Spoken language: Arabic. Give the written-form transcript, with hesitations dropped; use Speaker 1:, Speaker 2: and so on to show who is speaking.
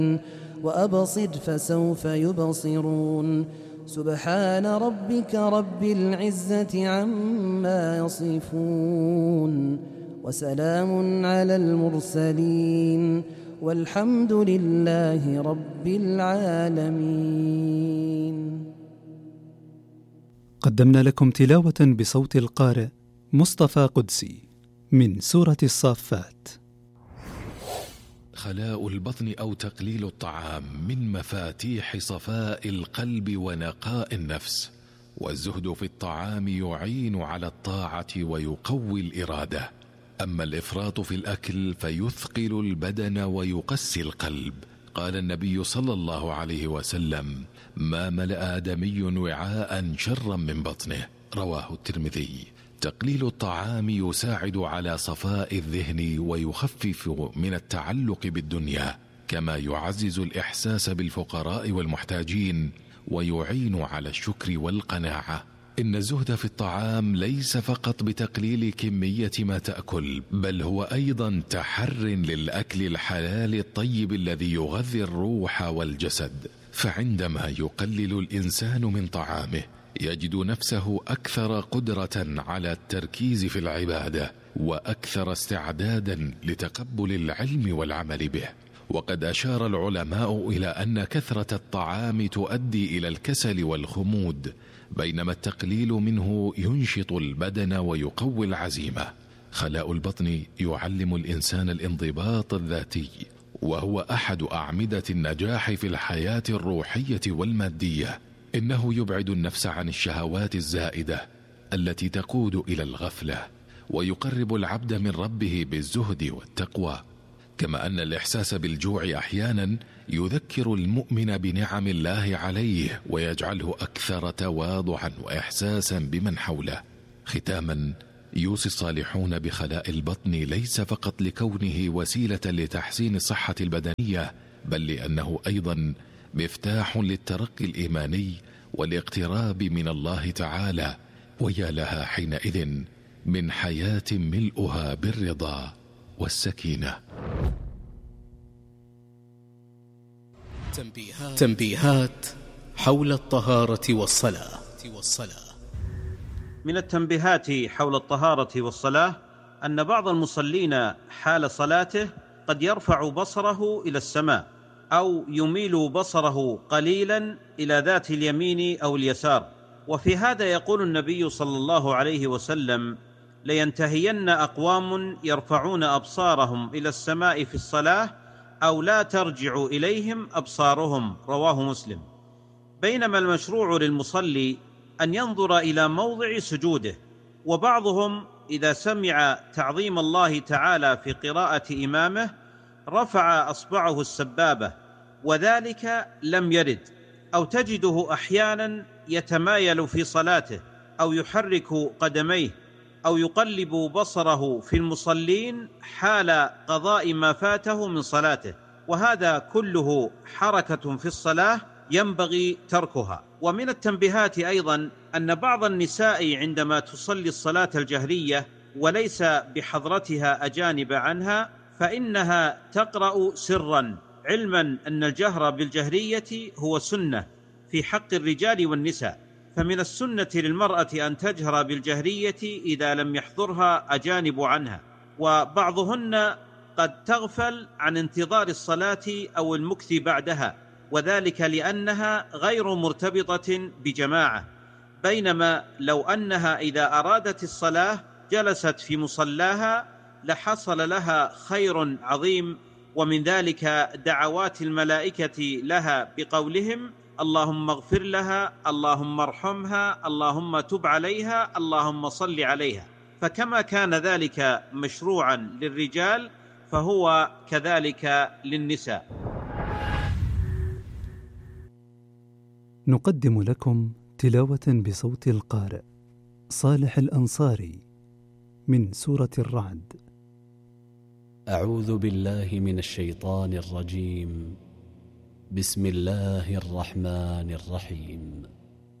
Speaker 1: وأبصر فسوف يبصرون سبحان ربك رب العزة عما يصفون وسلام على المرسلين والحمد لله رب العالمين.
Speaker 2: قدمنا لكم تلاوة بصوت القارئ مصطفى قدسي من سورة الصافات.
Speaker 3: خلاء البطن أو تقليل الطعام من مفاتيح صفاء القلب ونقاء النفس، والزهد في الطعام يعين على الطاعة ويقوي الإرادة. أما الإفراط في الأكل فيثقل البدن ويقسي القلب. قال النبي صلى الله عليه وسلم: ما ملأ آدمي وعاء شرا من بطنه، رواه الترمذي. تقليل الطعام يساعد على صفاء الذهن ويخفف من التعلق بالدنيا، كما يعزز الإحساس بالفقراء والمحتاجين ويعين على الشكر والقناعة. إن الزهد في الطعام ليس فقط بتقليل كمية ما تأكل، بل هو أيضا تحر للأكل الحلال الطيب الذي يغذي الروح والجسد. فعندما يقلل الإنسان من طعامه يجد نفسه أكثر قدرة على التركيز في العبادة، وأكثر استعدادا لتقبل العلم والعمل به. وقد أشار العلماء إلى أن كثرة الطعام تؤدي إلى الكسل والخمود، بينما التقليل منه ينشط البدن ويقوي العزيمة. خلاء البطن يعلم الإنسان الانضباط الذاتي، وهو أحد أعمدة النجاح في الحياة الروحية والمادية. إنه يبعد النفس عن الشهوات الزائدة التي تقود إلى الغفلة، ويقرب العبد من ربه بالزهد والتقوى. كما أن الإحساس بالجوع أحيانا يذكر المؤمن بنعم الله عليه ويجعله أكثر تواضعا وإحساسا بمن حوله. ختاما، يوصي الصالحون بخلاء البطن ليس فقط لكونه وسيلة لتحسين الصحة البدنية، بل لأنه أيضا مفتاح للترقي الإيماني والاقتراب من الله تعالى. ويا لها حينئذ من حياة ملؤها بالرضا والسكينة.
Speaker 4: تنبيهات حول الطهارة والصلاة.
Speaker 5: من التنبيهات حول الطهارة والصلاة أن بعض المصلين حال صلاته قد يرفع بصره إلى السماء، أو يميل بصره قليلا إلى ذات اليمين أو اليسار. وفي هذا يقول النبي صلى الله عليه وسلم: لينتهين أقوام يرفعون أبصارهم إلى السماء في الصلاة، أو لا ترجع إليهم أبصارهم، رواه مسلم. بينما المشروع للمصلي أن ينظر إلى موضع سجوده. وبعضهم إذا سمع تعظيم الله تعالى في قراءة إمامه رفع أصبعه السبابة، وذلك لم يرد. أو تجده أحيانا يتمايل في صلاته، أو يحرك قدميه، أو يقلب بصره في المصلين حال قضاء ما فاته من صلاته، وهذا كله حركة في الصلاة ينبغي تركها. ومن التنبيهات أيضا أن بعض النساء عندما تصلي الصلاة الجهرية وليس بحضرتها أجانب عنها فإنها تقرأ سرا، علما أن الجهر بالجهرية هو سنة في حق الرجال والنساء. فمن السنة للمرأة أن تجهر بالجهرية إذا لم يحضرها أجانب عنها. وبعضهن قد تغفل عن انتظار الصلاة أو المكث بعدها، وذلك لأنها غير مرتبطة بجماعة. بينما لو أنها إذا أرادت الصلاة جلست في مصلاها لحصل لها خير عظيم، ومن ذلك دعوات الملائكة لها بقولهم: اللهم اغفر لها، اللهم ارحمها، اللهم تب عليها، اللهم صل عليها. فكما كان ذلك مشروعا للرجال فهو كذلك للنساء.
Speaker 2: نقدم لكم تلاوة بصوت القارئ صالح الأنصاري من سورة الرعد.
Speaker 4: أعوذ بالله من الشيطان الرجيم. بسم الله الرحمن الرحيم.